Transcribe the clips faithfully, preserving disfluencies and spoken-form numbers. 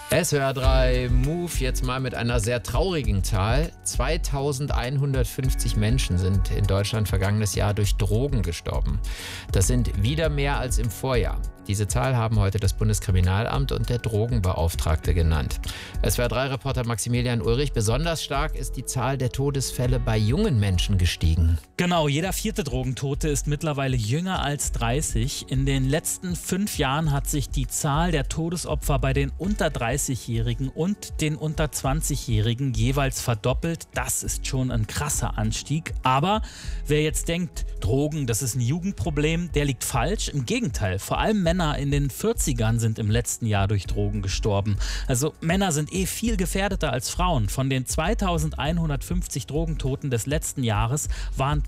S W R drei Move jetzt mal mit einer sehr traurigen Zahl. zweitausendeinhundertfünfzig Menschen sind in Deutschland vergangenes Jahr durch Drogen gestorben. Das sind wieder mehr als im Vorjahr. Diese Zahl haben heute das Bundeskriminalamt und der Drogenbeauftragte genannt. S W R drei Reporter Maximilian Ulrich, besonders stark ist die Zahl der Todesfälle bei jungen Menschen gestiegen. Genau, jeder vierte Drogentote ist mittlerweile jünger als dreißig. In den letzten fünf Jahren hat sich die Zahl der Todesopfer bei den unter dreißigjährigen und den unter zwanzigjährigen jeweils verdoppelt. Das ist schon ein krasser Anstieg. Aber wer jetzt denkt, Drogen, das ist ein Jugendproblem, der liegt falsch. Im Gegenteil, vor allem Männer in den vierzigern sind im letzten Jahr durch Drogen gestorben. Also Männer sind eh viel gefährdeter als Frauen. Von den zweitausendeinhundertfünfzig Drogentoten des letzten Jahres waren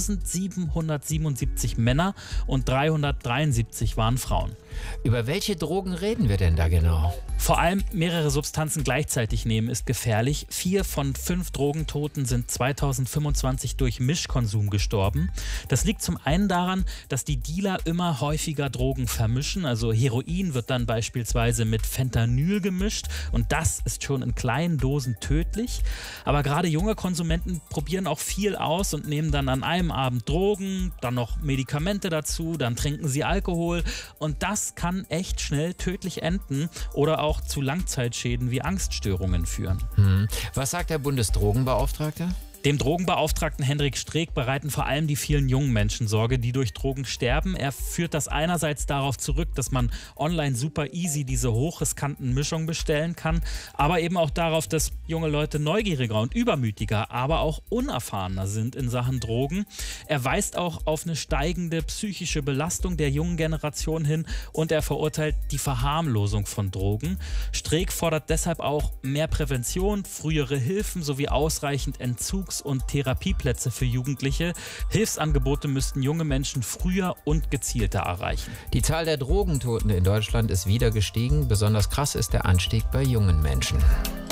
tausendsiebenhundertsiebenundsiebzig Männer und dreihundertdreiundsiebzig waren Frauen. Über welche Drogen reden wir denn da genau? Vor allem mehrere Substanzen gleichzeitig nehmen ist gefährlich. Vier von fünf Drogentoten sind zweitausendfünfundzwanzig durch Mischkonsum gestorben. Das liegt zum einen daran, dass die Dealer immer häufiger Drogen vermischen. Also Heroin wird dann beispielsweise mit Fentanyl gemischt und das ist schon in kleinen Dosen tödlich. Aber gerade junge Konsumenten probieren auch viel aus und nehmen dann an einem Abend Drogen, dann noch Medikamente dazu, dann trinken sie Alkohol und das kann echt schnell tödlich enden oder auch zu Langzeitschäden wie Angststörungen führen. Hm. Was sagt der Bundesdrogenbeauftragte? Dem Drogenbeauftragten Hendrik Streeck bereiten vor allem die vielen jungen Menschen Sorge, die durch Drogen sterben. Er führt das einerseits darauf zurück, dass man online super easy diese hochriskanten Mischungen bestellen kann, aber eben auch darauf, dass junge Leute neugieriger und übermütiger, aber auch unerfahrener sind in Sachen Drogen. Er weist auch auf eine steigende psychische Belastung der jungen Generation hin und er verurteilt die Verharmlosung von Drogen. Streeck fordert deshalb auch mehr Prävention, frühere Hilfen sowie ausreichend Entzugs- und Therapieplätze für Jugendliche. Hilfsangebote müssten junge Menschen früher und gezielter erreichen. Die Zahl der Drogentoten in Deutschland ist wieder gestiegen. Besonders krass ist der Anstieg bei jungen Menschen.